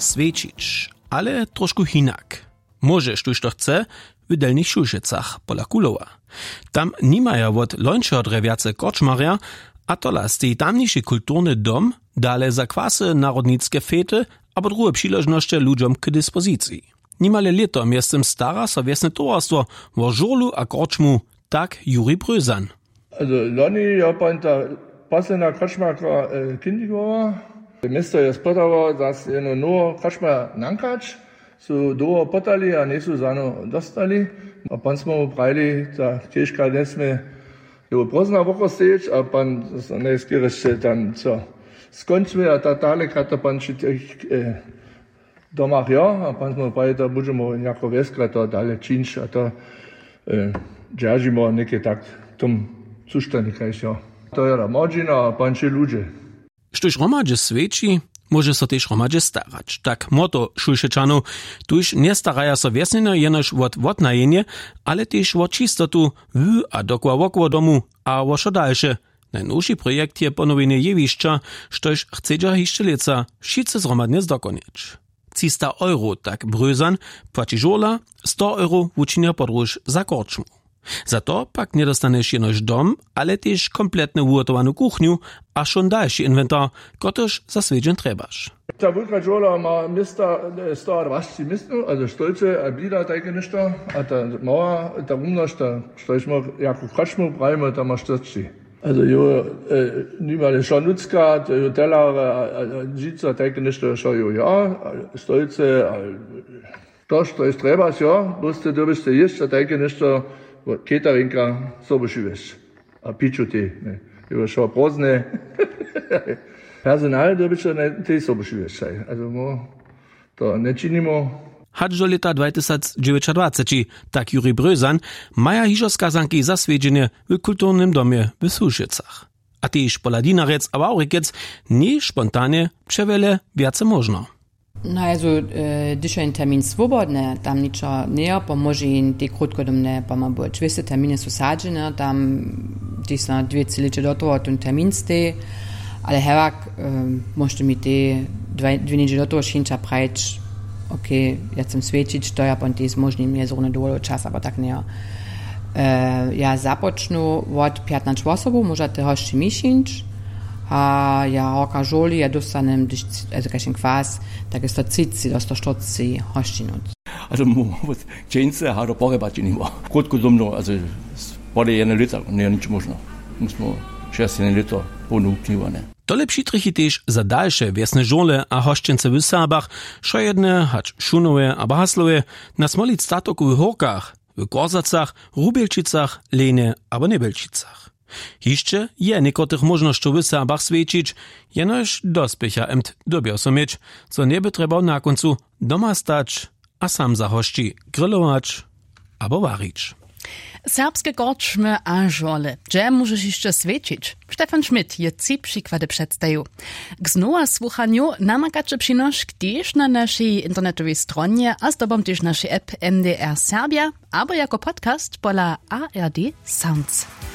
svečić, ale trošku hinak. Możesz tuż to chce w Delnych Šulšecach pola Kulowa. Tam nimaja wot lońšeho drewjace korčmarja, a to lasti tamniejszy kulturny dom dale zakwasy narodnickie fety, aber drugie przyleżności ludziom k dyspozycji. Nimale lito miestem stara so wiesne towarstwo wo żurlu a korčmu, tak Juri Brösan. Also loni ja pan ta pasena korčmarka kindigova. Mesto je spodavo, da se no korčma nankać, su doło potali, a nisu zano dostali. A pan smo uprajili, da teška nesme jo prozna voko steč, a pan ne skirište tam co skončme, a ta daleka to pan či teh domach ja, a pan smo uprajili, da budemo jako veskra to dalje činč, a to džažimo neke tak tom zustani, kaj ja. To je ramodžina, a pan či ludzie. Štož romadže sveči, może so też romadže starać. Tak moto Šulšečanov tuž nie staraja so wiesnino jenož wot najenje, ale też wot čistotu w a dokła wokło domu a woszo dalsze. Najnowszy projekt je ponowienie jewišća, štož chcedža hiščelica wszyscy zromadnie zdokonieć. 300 euro, tak Brösan, płaci żola, 100 euro wučinia podróż za korčmu. Za to pak nie dostaniesz jenož dom, ale też kompletnie ugotowaną kuchniu, a schon dalszy inwentar, kotoż za svedźen trebaš. Ta wulka żola ma miasta 120 miestów, also stolce, a blida tajke ništo, a ta mała, ta rumnož, ta štož mo jako korčmu prajmo, ta ma 40. Also jo nimale šanucka, jo telare, a žica tajke ništo šo jo ja, stolce, to što je trebaš, ja, boste dobiste ješť, a tajke ništo cateringa sobošiveš, a piču ti, ne. Jo šo prozne, personal dobiče ne te sobošiveš, also mo to ne činimo. Hač do leta 2029, tak Juri Brösan, maja hižo skazanki za svedženje v kulturnym domie w Šulšecach. A tež poladinarec a vaurikec nie spontane převele viace možno. No also, když je ein termin svobodne, tam ničo ne, pa može in te krotkodomne, pa ma bo čveste termine su sađene, tam ti sa 2 celiče do toho, ten termin ste, ale hevak možete mi te 2 neđe do toho šinča prajč, ok, ja sam svečić, to ja pa ti s možnim je zrovne dovoljno čas, aber tak ne. Ja započnu od 15 osobu, možete hošći mišinč, a ja hoka žoli, ja dostanem, also kašen kvas, tak je 130 do 140 hošćinut. Also, was Čence hat er Borebači nima. Krotkodumno, also, bode 1 liter, ne, nič možno. Musimo 6 liter ponukniva, ne. Tole přitrichy tež za dalsze wiesne żole a hošćence w Sabach, šo jedne hač Šunove a Haslove, na smolic statoku w Horkach, w Korzacach, Rubielčicach, Lene abo Nebelčicach. Hišće je nekotrych možnošću w Sabach svečić, jenož dospěcha dobio so mieć, co nie by trebał na koncu doma stać, a sam za hošći grillować abo varić. Serbskie korčmy a żole. Gdzie możesz jeszcze svečić? Stefan Schmidt je 3 przykłady przedstawił. K znowa słuchaniu namakacie przynosz też na naszej internetowej stronie, a zdobom też naszej app MDR Serbia, albo jako podcast pola ARD Sounds.